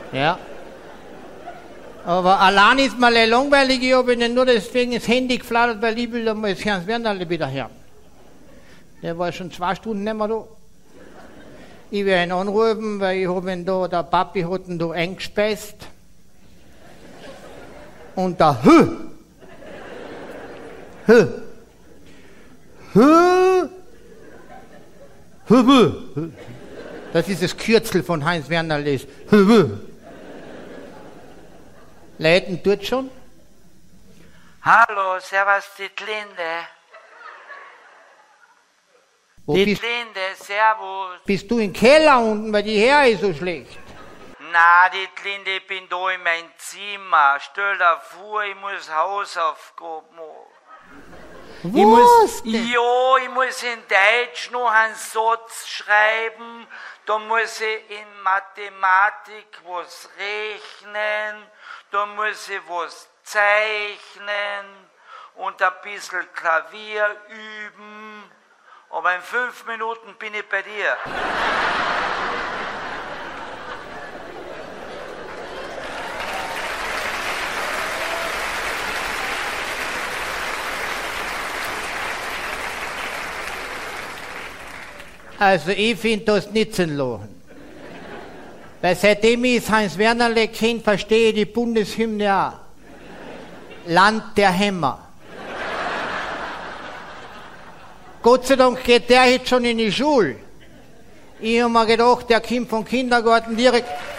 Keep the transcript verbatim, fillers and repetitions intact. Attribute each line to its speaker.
Speaker 1: Ja. Aber allein ist mir langweilig, ich habe Ihnen nur deswegen das Handy geflattert, weil ich will da mal das Hans Wernerle wieder hören. Der war schon zwei Stunden nicht mehr da. Ich werde ihn anrufen, weil ich habe ihn da, der Papi hat ihn da eingespeist. Und da Hü! Hü! Hü! Hü! Hü! Das ist das Kürzel von Heinz Wernerle. Hü! Hü! Leuten tut schon?
Speaker 2: Hallo, servus, die Linde.
Speaker 1: Wo
Speaker 2: Die
Speaker 1: bist,
Speaker 2: Linde, servus.
Speaker 1: bist du im Keller unten, weil die Her ist so schlecht?
Speaker 2: Na, die Linde, ich bin da in mein Zimmer. Stell dir vor, ich muss Hausaufgaben machen. Ich muss, ja, ich muss in Deutsch noch einen Satz schreiben. Da muss ich in Mathematik was rechnen. Da muss ich was zeichnen und ein bisschen Klavier üben. Aber in fünf Minuten bin ich bei dir.
Speaker 1: Also ich finde das nicht zu lachen. Weil seitdem ich das Heinz Wernerle kenne, verstehe ich die Bundeshymne auch. Land der Hämmer. Gott sei Dank geht der jetzt schon in die Schule. Ich habe mir gedacht, der kommt vom Kindergarten direkt...